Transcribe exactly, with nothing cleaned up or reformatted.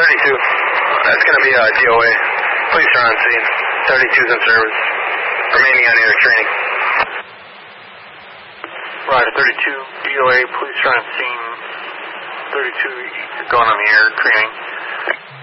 thirty-two. That's going to be uh, D O A. Police are on scene. thirty-two's in service. Remaining on air training. Right, thirty-two, D O A, police are on scene. thirty-two, you're going on the air training.